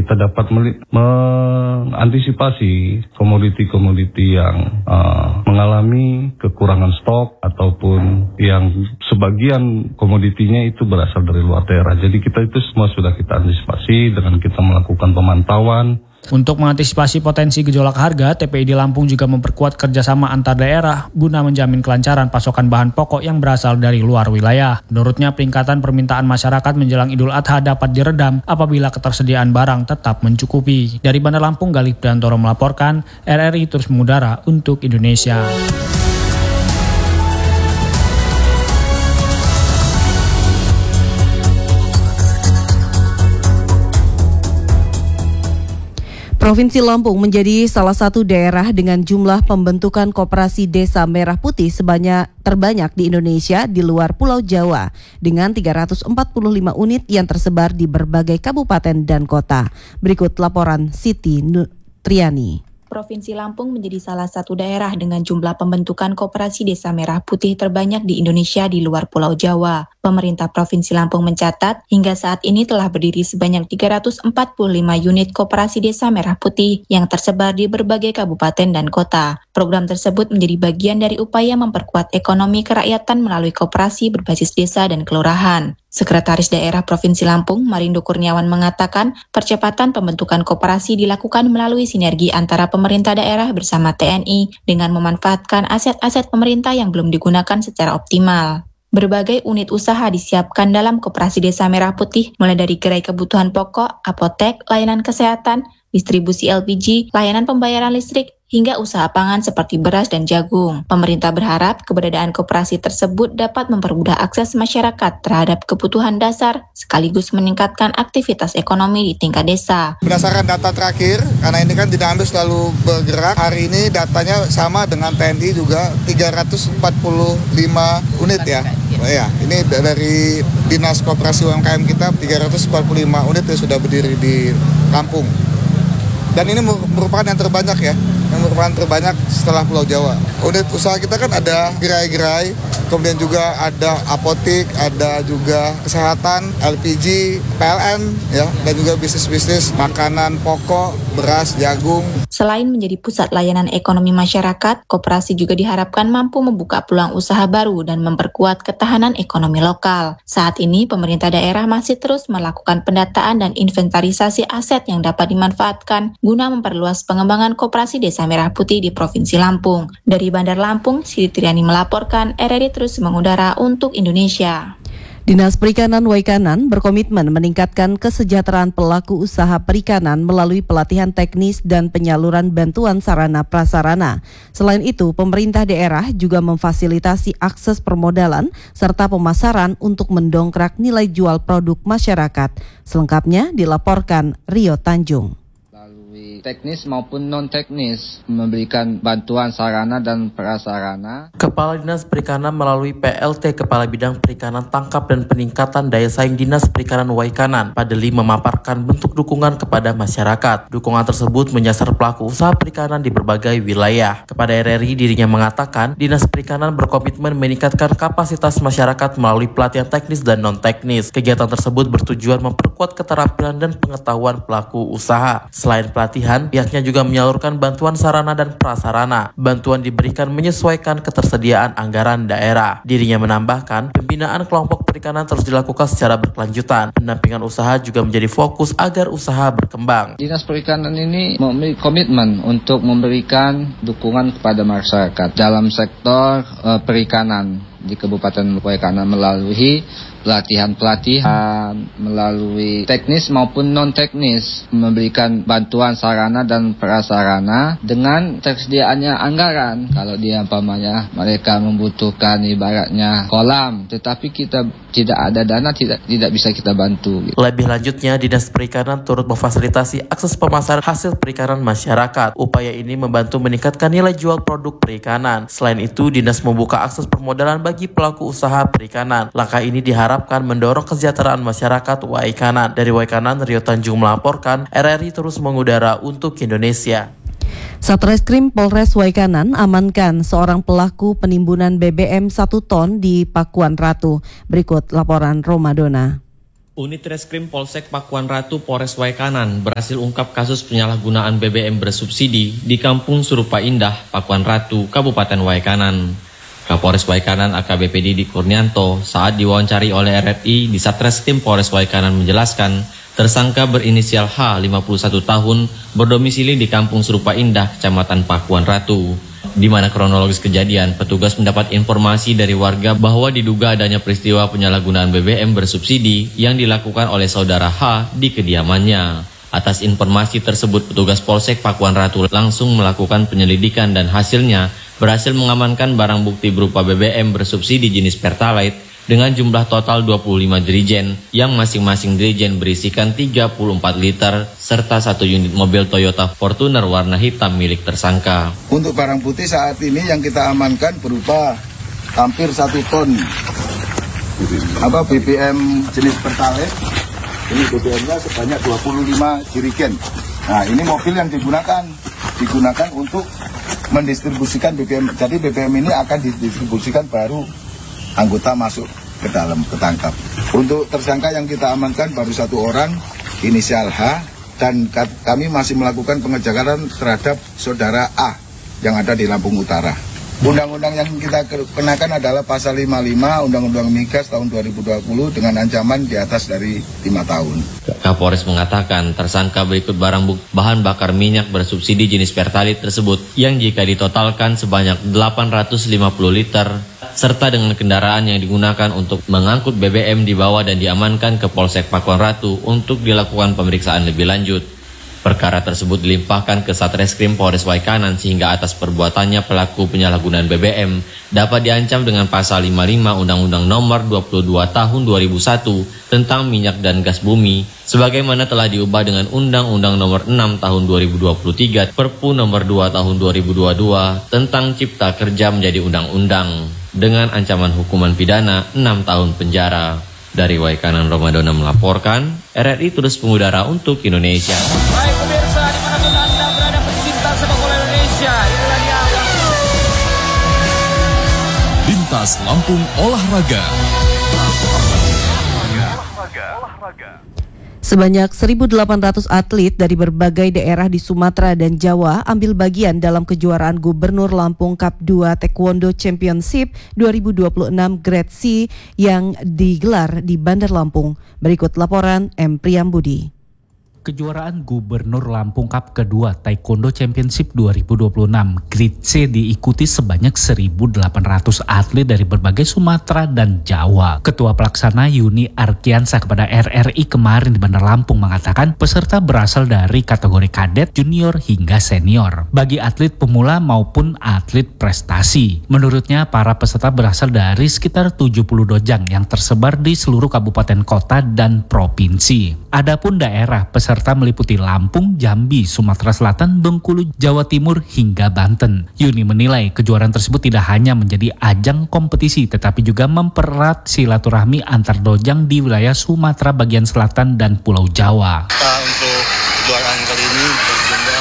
kita dapat mengantisipasi komoditi-komoditi yang mengalami kekurangan stok ataupun yang sebagian komoditinya itu berasal dari luar daerah. Jadi kita itu semua sudah kita antisipasi dengan kita melakukan pemantauan. Untuk mengantisipasi potensi gejolak harga, TPID Lampung juga memperkuat kerjasama antar daerah guna menjamin kelancaran pasokan bahan pokok yang berasal dari luar wilayah. Menurutnya, peningkatan permintaan masyarakat menjelang Idul Adha dapat diredam apabila ketersediaan barang tetap mencukupi. Dari Bandar Lampung, Galih Priantoro melaporkan, RRI terus mengudara untuk Indonesia. Provinsi Lampung menjadi salah satu daerah dengan jumlah pembentukan koperasi desa merah putih terbanyak di Indonesia di luar Pulau Jawa dengan 345 unit yang tersebar di berbagai kabupaten dan kota. Berikut laporan Siti Nutriani. Provinsi Lampung menjadi salah satu daerah dengan jumlah pembentukan koperasi desa merah putih terbanyak di Indonesia di luar Pulau Jawa. Pemerintah Provinsi Lampung mencatat hingga saat ini telah berdiri sebanyak 345 unit koperasi desa merah putih yang tersebar di berbagai kabupaten dan kota. Program tersebut menjadi bagian dari upaya memperkuat ekonomi kerakyatan melalui koperasi berbasis desa dan kelurahan. Sekretaris Daerah Provinsi Lampung, Marindo Kurniawan mengatakan, percepatan pembentukan koperasi dilakukan melalui sinergi antara pemerintah daerah bersama TNI dengan memanfaatkan aset-aset pemerintah yang belum digunakan secara optimal. Berbagai unit usaha disiapkan dalam koperasi Desa Merah Putih, mulai dari gerai kebutuhan pokok, apotek, layanan kesehatan, distribusi LPG, layanan pembayaran listrik, hingga usaha pangan seperti beras dan jagung. Pemerintah berharap keberadaan koperasi tersebut dapat mempermudah akses masyarakat terhadap kebutuhan dasar sekaligus meningkatkan aktivitas ekonomi di tingkat desa. Berdasarkan data terakhir, karena ini kan Dinamdis selalu bergerak, hari ini datanya sama dengan TNI juga 345 unit ya. Ya, ini dari Dinas Koperasi UMKM kita 345 unit yang sudah berdiri di Lampung. Dan ini merupakan yang terbanyak ya, yang merupakan terbanyak setelah Pulau Jawa. Unit usaha kita kan ada gerai-gerai, kemudian juga ada apotik, ada juga kesehatan, LPG, PLN, ya, dan juga bisnis-bisnis makanan pokok, beras, jagung. Selain menjadi pusat layanan ekonomi masyarakat, koperasi juga diharapkan mampu membuka peluang usaha baru dan memperkuat ketahanan ekonomi lokal. Saat ini, pemerintah daerah masih terus melakukan pendataan dan inventarisasi aset yang dapat dimanfaatkan guna memperluas pengembangan koperasi Desa Merah Putih di Provinsi Lampung. Dari Bandar Lampung, Siti Triani melaporkan, RRI terus mengudara untuk Indonesia. Dinas Perikanan Waikanan berkomitmen meningkatkan kesejahteraan pelaku usaha perikanan melalui pelatihan teknis dan penyaluran bantuan sarana prasarana. Selain itu, pemerintah daerah juga memfasilitasi akses permodalan serta pemasaran untuk mendongkrak nilai jual produk masyarakat. Selengkapnya dilaporkan Rio Tanjung. Teknis maupun non-teknis, memberikan bantuan sarana dan prasarana. Kepala Dinas Perikanan melalui PLT Kepala Bidang Perikanan Tangkap dan Peningkatan Daya Saing Dinas Perikanan Waikanan, Padeli memaparkan bentuk dukungan kepada masyarakat. Dukungan tersebut menyasar pelaku usaha perikanan di berbagai wilayah. Kepada RRI, dirinya mengatakan Dinas Perikanan berkomitmen meningkatkan kapasitas masyarakat melalui pelatihan teknis dan non-teknis. Kegiatan tersebut bertujuan memperkuat keterampilan dan pengetahuan pelaku usaha. Selain pelatihan, pihaknya juga menyalurkan bantuan sarana dan prasarana. Bantuan diberikan menyesuaikan ketersediaan anggaran daerah. Dirinya menambahkan, pembinaan kelompok perikanan terus dilakukan secara berkelanjutan. Pendampingan usaha juga menjadi fokus agar usaha berkembang. Dinas Perikanan ini memiliki komitmen untuk memberikan dukungan kepada masyarakat dalam sektor perikanan di Kabupaten Waikanan melalui pelatihan-pelatihan, melalui teknis maupun non-teknis, memberikan bantuan sarana dan prasarana dengan tersediaannya anggaran. Kalau dia umpamanya mereka membutuhkan ibaratnya kolam, tetapi kita tidak ada dana, tidak bisa kita bantu. Lebih lanjutnya, Dinas Perikanan turut memfasilitasi akses pemasaran hasil perikanan masyarakat. Upaya ini membantu meningkatkan nilai jual produk perikanan. Selain itu, Dinas membuka akses permodalan bagi pelaku usaha perikanan. Langkah ini diharapkan mendorong kesejahteraan masyarakat Waikanan. Dari Waikanan, Rio Tanjung melaporkan, RRI terus mengudara untuk Indonesia. Satreskrim Polres Waikanan amankan seorang pelaku penimbunan BBM 1 ton di Pakuan Ratu. Berikut laporan Romadona. Unit Reskrim Polsek Pakuan Ratu Polres Waikanan berhasil ungkap kasus penyalahgunaan BBM bersubsidi di Kampung Surupa Indah, Pakuan Ratu, Kabupaten Waikanan. Kapolres Waikanan AKBP Didi Kurnianto saat diwawancari oleh RRI di Satreskrim Polres Waikanan menjelaskan tersangka berinisial H, 51 tahun, berdomisili di Kampung Surupa Indah, Kecamatan Pakuan Ratu. Di mana kronologis kejadian, petugas mendapat informasi dari warga bahwa diduga adanya peristiwa penyalahgunaan BBM bersubsidi yang dilakukan oleh saudara H di kediamannya. Atas informasi tersebut, petugas Polsek Pakuan Ratu langsung melakukan penyelidikan dan hasilnya berhasil mengamankan barang bukti berupa BBM bersubsidi jenis Pertalite dengan jumlah total 25 dirigen yang masing-masing dirigen berisikan 34 liter serta 1 unit mobil Toyota Fortuner warna hitam milik tersangka. Untuk barang putih saat ini yang kita amankan berupa hampir 1 ton BBM jenis Pertalite. Ini BBM-nya sebanyak 25 jerigen. Nah, ini mobil yang digunakan untuk mendistribusikan BBM. Jadi BBM ini akan didistribusikan baru anggota masuk ke dalam, ketangkap. Untuk tersangka yang kita amankan baru 1 orang, inisial H, dan kami masih melakukan pengejaran terhadap saudara A yang ada di Lampung Utara. Undang-undang yang kita kenakan adalah pasal 55 Undang-Undang Migas tahun 2020 dengan ancaman di atas dari 5 tahun. Kapolres mengatakan tersangka berikut bahan bakar minyak bersubsidi jenis Pertalite tersebut yang jika ditotalkan sebanyak 850 liter serta dengan kendaraan yang digunakan untuk mengangkut BBM dibawa dan diamankan ke Polsek Pakuan Ratu untuk dilakukan pemeriksaan lebih lanjut. Perkara tersebut dilimpahkan ke Satreskrim Polres Waikanan sehingga atas perbuatannya pelaku penyalahgunaan BBM dapat diancam dengan pasal 55 Undang-Undang Nomor 22 Tahun 2001 tentang minyak dan gas bumi sebagaimana telah diubah dengan Undang-Undang Nomor 6 Tahun 2023 Perpu Nomor 2 Tahun 2022 tentang Cipta Kerja menjadi undang-undang dengan ancaman hukuman pidana 6 tahun penjara. Dari Waikanan, Romadona melaporkan, RRI terus mengudara untuk Indonesia. Baik pemirsa, dimanapun Anda berada pecinta sepak bola Indonesia, inilah dia Lintas Lampung Olahraga. Sebanyak 1.800 atlet dari berbagai daerah di Sumatera dan Jawa ambil bagian dalam kejuaraan Gubernur Lampung Cup 2 Taekwondo Championship 2026 Grade C yang digelar di Bandar Lampung. Berikut laporan M. Priyambudi. Kejuaraan Gubernur Lampung Cup kedua Taekwondo Championship 2026 Grade C diikuti sebanyak 1.800 atlet dari berbagai Sumatera dan Jawa. Ketua Pelaksana Yuni Arkiansa kepada RRI kemarin di Bandar Lampung mengatakan peserta berasal dari kategori kadet, junior hingga senior. Bagi atlet pemula maupun atlet prestasi. Menurutnya para peserta berasal dari sekitar 70 dojang yang tersebar di seluruh kabupaten kota dan provinsi. Adapun daerah peserta meliputi Lampung, Jambi, Sumatera Selatan, Bengkulu, Jawa Timur, hingga Banten. Yuni menilai kejuaraan tersebut tidak hanya menjadi ajang kompetisi tetapi juga mempererat silaturahmi antar dojang di wilayah Sumatera bagian selatan dan Pulau Jawa. Untuk kejuaraan kali ini berjumlah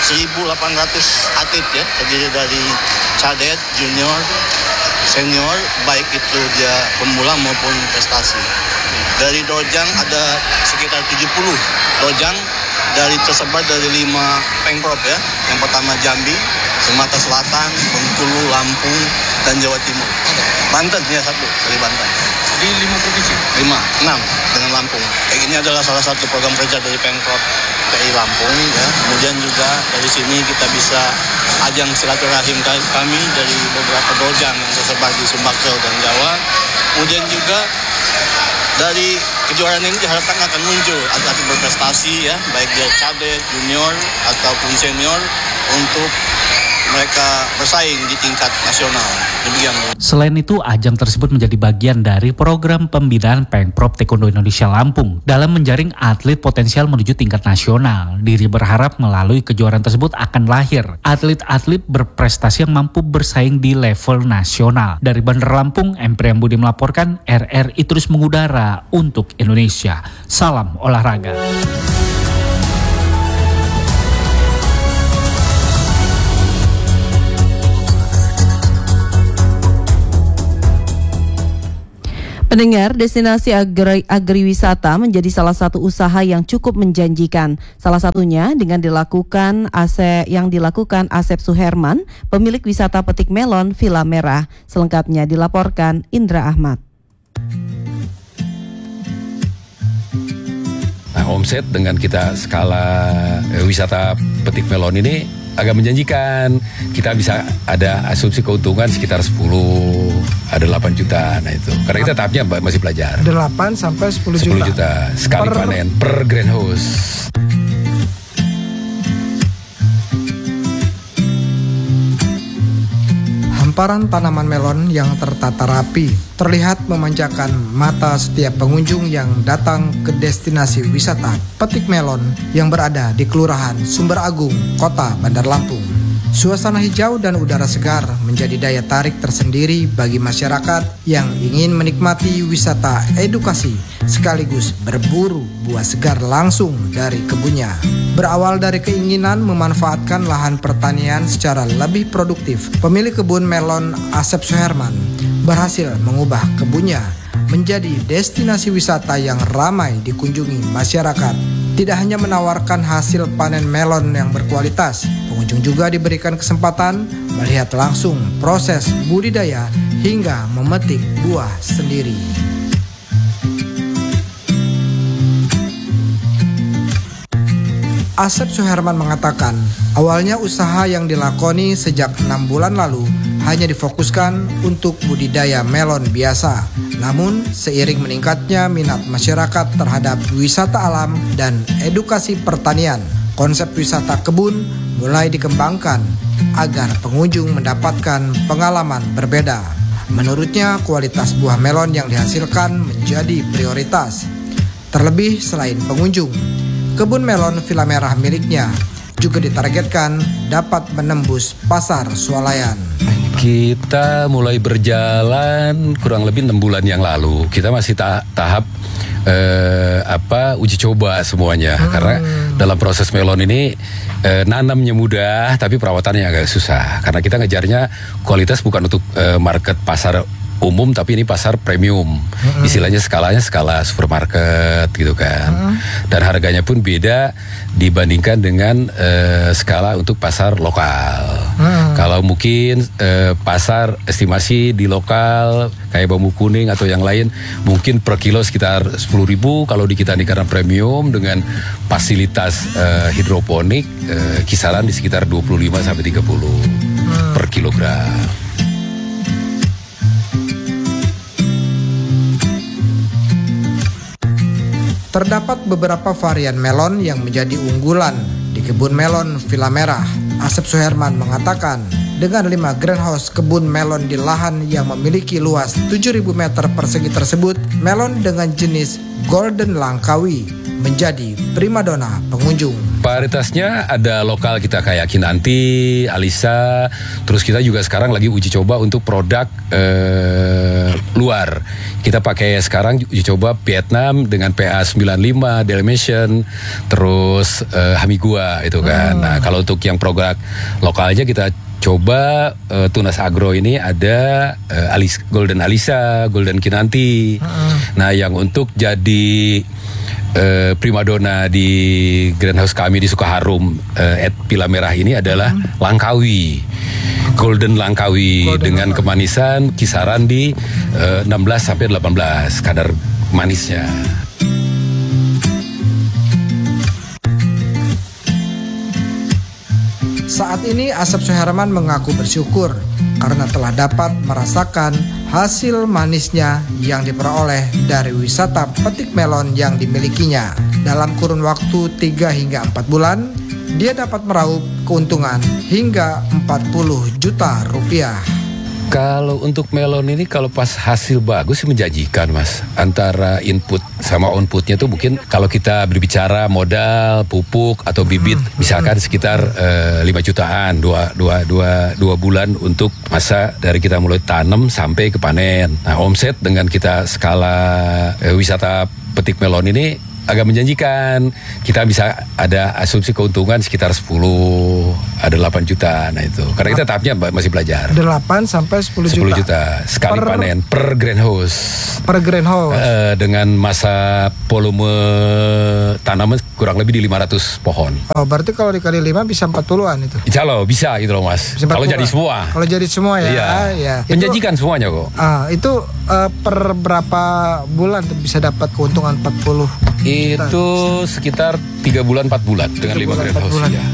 1.800 atlet ya, terdiri dari cadet, junior, senior, baik itu dia pemula maupun prestasi. Dari dojang ada sekitar 70 dojang tersebar dari 5 pengprov ya. Yang pertama Jambi, Sumatera Selatan, Bengkulu, Lampung, dan Jawa Timur. Banten ya satu dari Banten. Di 5 provinsi? 6 dengan Lampung. Ini adalah salah satu program kerja dari Pengprov TI Lampung ya. Kemudian juga dari sini kita bisa ajang silaturahim kami dari beberapa dojang yang tersebar di Sumatera dan Jawa. Kemudian juga dari kejuaraan ini diharapkan akan muncul atlet berprestasi ya, baik dia cadet, junior ataupun senior untuk mereka bersaing di tingkat nasional. Demikian. Selain itu, ajang tersebut menjadi bagian dari program pembinaan Pengprov Taekwondo Indonesia Lampung dalam menjaring atlet potensial menuju tingkat nasional. Diri berharap melalui kejuaraan tersebut akan lahir atlet-atlet berprestasi yang mampu bersaing di level nasional. Dari Bandar Lampung, M. Priyambudi melaporkan, RRI terus mengudara untuk Indonesia. Salam olahraga. Pendengar, destinasi agriwisata menjadi salah satu usaha yang cukup menjanjikan. Salah satunya dengan dilakukan Asep Suherman, pemilik wisata petik melon Villa Merah. Selengkapnya dilaporkan Indra Ahmad. Nah, omset dengan kita skala wisata petik melon ini agak menjanjikan. Kita bisa ada asumsi keuntungan sekitar 10, ada 8 juta. Nah itu, karena kita tahapnya masih belajar. 8 sampai 10 juta sekali panen per greenhouse. Hamparan tanaman melon yang tertata rapi terlihat memanjakan mata setiap pengunjung yang datang ke destinasi wisata petik melon yang berada di Kelurahan Sumber Agung, Kota Bandar Lampung. Suasana hijau dan udara segar menjadi daya tarik tersendiri bagi masyarakat yang ingin menikmati wisata edukasi sekaligus berburu buah segar langsung dari kebunnya. Berawal dari keinginan memanfaatkan lahan pertanian secara lebih produktif, pemilik kebun melon Asep Suherman berhasil mengubah kebunnya menjadi destinasi wisata yang ramai dikunjungi masyarakat. Tidak hanya menawarkan hasil panen melon yang berkualitas, pengunjung juga diberikan kesempatan melihat langsung proses budidaya hingga memetik buah sendiri. Asep Suherman mengatakan, awalnya usaha yang dilakoni sejak 6 bulan lalu hanya difokuskan untuk budidaya melon biasa. Namun, seiring meningkatnya minat masyarakat terhadap wisata alam dan edukasi pertanian, konsep wisata kebun mulai dikembangkan agar pengunjung mendapatkan pengalaman berbeda. Menurutnya, kualitas buah melon yang dihasilkan menjadi prioritas. Terlebih selain pengunjung, kebun melon Villa Merah miliknya juga ditargetkan dapat menembus pasar swalayan. Kita mulai berjalan kurang lebih 6 bulan yang lalu. Kita masih tahap uji coba semuanya. Karena dalam proses melon ini nanamnya mudah, tapi perawatannya agak susah. Karena kita ngejarnya kualitas bukan untuk market pasar umum, tapi ini pasar premium. Istilahnya skalanya skala supermarket gitu kan. Dan harganya pun beda dibandingkan dengan skala untuk pasar lokal. Kalau mungkin pasar estimasi di lokal kayak bambu kuning atau yang lain mungkin per kilo sekitar 10.000. Kalau di kita ini karena premium dengan fasilitas hidroponik kisaran di sekitar 25 sampai 30 per kilogram. Terdapat beberapa varian melon yang menjadi unggulan di kebun melon Villa Merah. Asep Suherman mengatakan, dengan 5 greenhouse kebun melon di lahan yang memiliki luas 7.000 meter persegi tersebut, melon dengan jenis Golden Langkawi menjadi primadona pengunjung. Varietasnya ada lokal kita kayak Kinanti, Alisa, terus kita juga sekarang lagi uji coba untuk produk luar. Kita pakai sekarang uji coba Vietnam dengan PA95, Dalmatian, terus Hamigua itu kan. Nah, kalau untuk yang produk lokalnya kita coba Tunas Agro ini ada Golden Alisa, Golden Kinanti. Nah, yang untuk jadi primadona di greenhouse kami di Sukaharum Villa Merah ini adalah Langkawi, Golden Langkawi dengan kemanisan kisaran di 16 sampai 18 kadar manisnya. Saat ini Asep Suherman mengaku bersyukur karena telah dapat merasakan hasil manisnya yang diperoleh dari wisata petik melon yang dimilikinya. Dalam kurun waktu 3 hingga 4 bulan, dia dapat meraup keuntungan hingga 40 juta rupiah. Kalau untuk melon ini kalau pas hasil bagus menjanjikan Mas. Antara input sama outputnya tuh mungkin kalau kita berbicara modal, pupuk atau bibit misalkan sekitar 5 jutaan 2 bulan untuk masa dari kita mulai tanam sampai ke panen. Nah, omset dengan kita skala wisata petik melon ini agak menjanjikan. Kita bisa ada asumsi keuntungan sekitar 10 ada 8 juta. Nah itu, karena kita tahapnya masih belajar. 8 sampai 10 juta. 10 juta sekali panen per greenhouse. Per greenhouse. Dengan masa volume tanaman kurang lebih di 500 pohon. Oh, berarti kalau dikali 5 bisa 40-an itu. Insya Allah bisa gitu loh Mas. Kalau jadi semua. Kalau jadi semua ya. Iya. Ya. Menjanjikan semuanya kok. Itu per berapa bulan bisa dapat keuntungan 40? Itu sekitar 3 bulan 4 bulan dengan 5 greenhouse ya.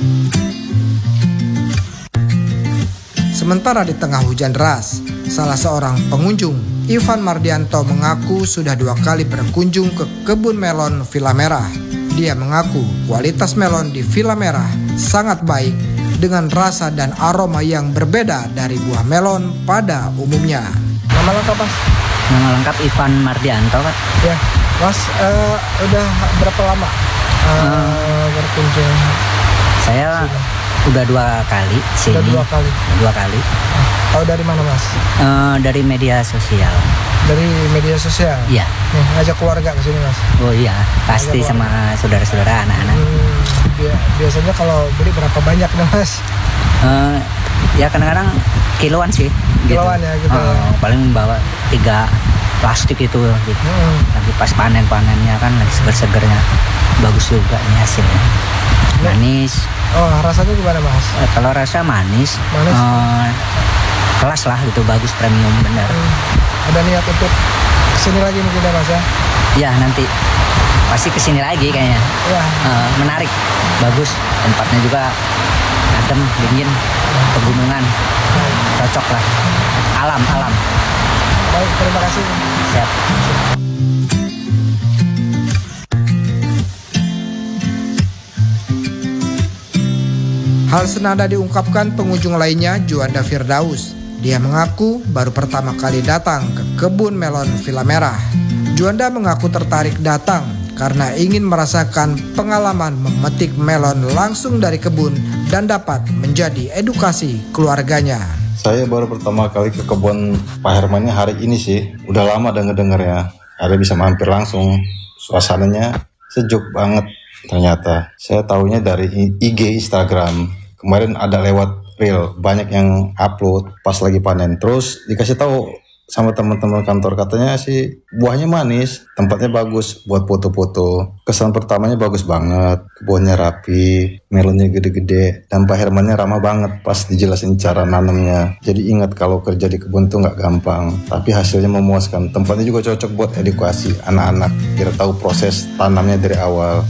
Sementara di tengah hujan deras, salah seorang pengunjung, Ivan Mardianto, mengaku sudah 2 kali berkunjung ke kebun melon Villa Merah. Dia mengaku kualitas melon di Villa Merah sangat baik dengan rasa dan aroma yang berbeda dari buah melon pada umumnya. Nama lengkap Mas? Nama lengkap Ivan Mardianto kan? Ya, Mas udah berapa lama berkunjung? Saya udah 2 kali sini. Udah 2 kali. Tahu dari mana Mas? Dari media sosial. Dari media sosial? Iya. Ngajak keluarga ke sini Mas? Oh iya, pasti sama saudara-saudara, anak-anak. Biasanya kalau beli berapa banyak nih Mas? Ya kadang-kadang kiloan sih. Kiloan gitu. Ya gitu. Paling bawa 3 plastik itu gitu. Lagi pas panennya kan lagi seger-segernya. Bagus juga nih hasilnya. Manis. Oh, rasanya gimana Mas? Kalau rasa manis. Kelas lah gitu, bagus, premium bener. Ada niat untuk kesini lagi mungkin ya Mas ya? Iya, nanti pasti kesini lagi kayaknya. Ya. Menarik, bagus, tempatnya juga adem, dingin, pegunungan, cocok lah, alam. Baik, terima kasih. Siap. Hal senada diungkapkan pengunjung lainnya, Juanda Firdaus. Dia mengaku baru pertama kali datang ke kebun melon Villa Merah. Juanda mengaku tertarik datang karena ingin merasakan pengalaman memetik melon langsung dari kebun dan dapat menjadi edukasi keluarganya. Saya baru pertama kali ke kebun Pak Hermannya hari ini sih. Udah lama denger ya. Ada bisa mampir langsung. Suasananya sejuk banget ternyata. Saya tahunya dari IG Instagram. Kemarin ada lewat reel, banyak yang upload pas lagi panen. Terus dikasih tahu sama teman-teman kantor, katanya sih buahnya manis, tempatnya bagus buat foto-foto. Kesan pertamanya bagus banget, kebunnya rapi, melonnya gede-gede, dan Pak Hermannya ramah banget pas dijelasin cara nanamnya. Jadi ingat kalau kerja di kebun tuh nggak gampang, tapi hasilnya memuaskan. Tempatnya juga cocok buat edukasi anak-anak, biar tahu proses tanamnya dari awal.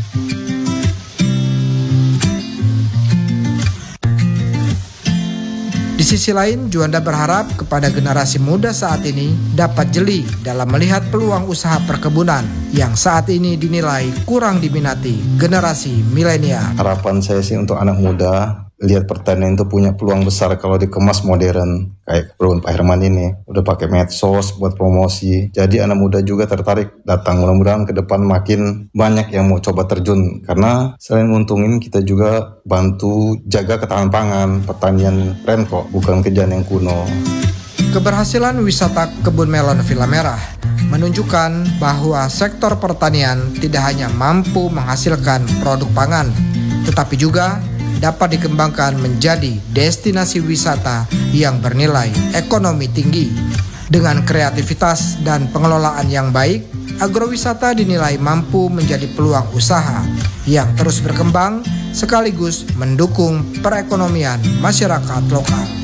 Di sisi lain, Juanda berharap kepada generasi muda saat ini dapat jeli dalam melihat peluang usaha perkebunan yang saat ini dinilai kurang diminati generasi milenial. Harapan saya sih untuk anak muda, lihat pertanian itu punya peluang besar kalau dikemas modern. Kayak kebun Pak Herman ini, udah pakai medsos buat promosi. Jadi anak muda juga tertarik datang. Mudah-mudahan ke depan makin banyak yang mau coba terjun. Karena selain nguntungin, kita juga bantu jaga ketahanan pangan. Pertanian keren kok, bukan kerjaan yang kuno. Keberhasilan wisata kebun melon Villa Merah menunjukkan bahwa sektor pertanian tidak hanya mampu menghasilkan produk pangan, tetapi juga dapat dikembangkan menjadi destinasi wisata yang bernilai ekonomi tinggi. Dengan kreativitas dan pengelolaan yang baik, agrowisata dinilai mampu menjadi peluang usaha yang terus berkembang sekaligus mendukung perekonomian masyarakat lokal.